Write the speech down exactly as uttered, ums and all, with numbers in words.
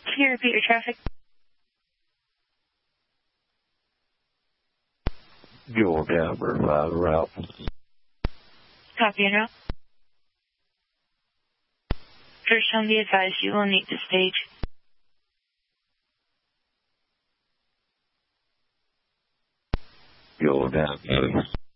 Can you repeat your traffic? Your Denver five route. Copy and route. First, on be advised, you will need to stage. Your Denver.